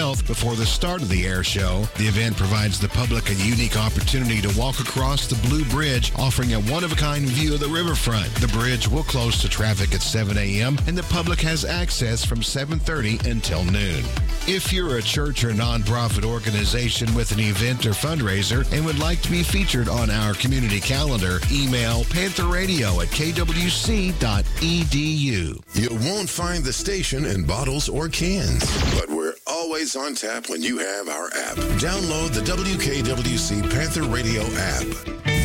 12th before the start of the air show. The event provides the public a unique opportunity to walk across the Blue Bridge, offering a one-of-a-kind view of the riverfront. The bridge will close to traffic at 7 a.m., and the public has access from 7:30 until noon. If you're a church or nonprofit organization with an event or fundraiser and would like to be featured on our community calendar, email pantherradio@kwc.edu. You won't find the station in bottles or cans, but we're always on tap when you have our app. Download the WKWC Panther Radio app.